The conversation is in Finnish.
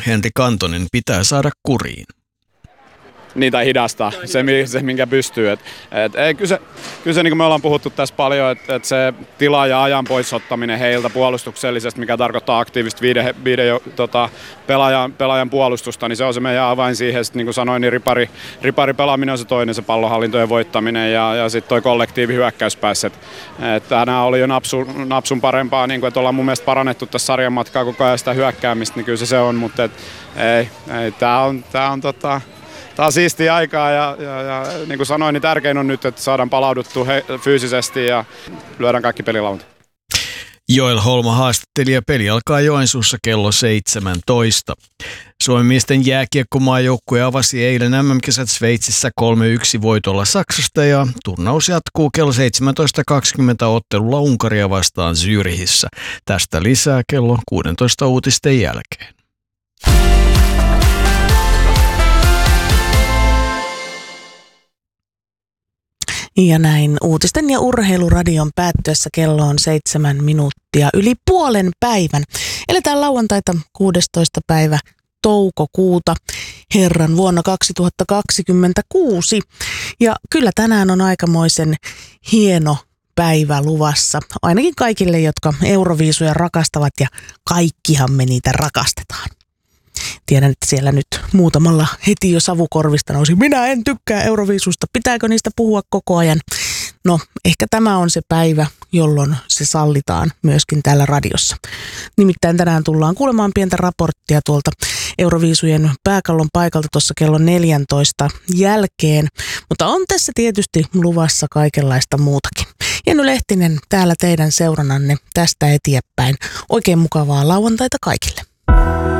Henri Kantonen pitää saada kuriin. Niitä hidastaa, se minkä pystyy. Kyllä se niin kuin me ollaan puhuttu tässä paljon, että se tila ja ajan poisottaminen heiltä puolustuksellisesti, mikä tarkoittaa aktiivista viiden pelaajan puolustusta, niin se on se meidän avain siihen. Sitten, niin kuin sanoin, niin ripari pelaaminen on se toinen, se pallonhallintojen voittaminen ja sitten toi kollektiivihyökkäyspäässä. Tänään oli jo napsun parempaa, niin kuin, että ollaan mun mielestä parannettu tässä sarjan matkaa koko ajan sitä hyökkäämistä, niin kyllä se on, mutta Tämä on siistiä aikaa ja niin kuin sanoin, niin tärkein on nyt, että saadaan palauduttua fyysisesti ja lyödään kaikki pelilauta. Joel Holma haastatteli ja peli alkaa Joensuussa kello 17. Suomen miesten jääkiekkomaajoukkue avasi eilen MM-kisat Sveitsissä 3-1 voitolla Saksasta ja turnaus jatkuu kello 17.20 ottelulla Unkaria vastaan Zürichissä. Tästä lisää kello 16 uutisten jälkeen. Ja näin uutisten ja urheiluradion päättyessä kello on 7 minuuttia yli puolen päivän. Eletään lauantaita 16. päivä toukokuuta herran vuonna 2026. Ja kyllä tänään on aikamoisen hieno päivä luvassa. Ainakin kaikille, jotka Euroviisuja rakastavat ja kaikkihan me niitä rakastetaan. Tiedän, että siellä nyt muutamalla heti jo savukorvista nousi. Minä en tykkää Euroviisusta. Pitääkö niistä puhua koko ajan? No, ehkä tämä on se päivä, jolloin se sallitaan myöskin täällä radiossa. Nimittäin tänään tullaan kuulemaan pientä raporttia tuolta Euroviisujen pääkallon paikalta tuossa kello 14 jälkeen. Mutta on tässä tietysti luvassa kaikenlaista muutakin. Jenny Lehtinen täällä teidän seurannanne tästä eteenpäin. Oikein mukavaa lauantaita kaikille.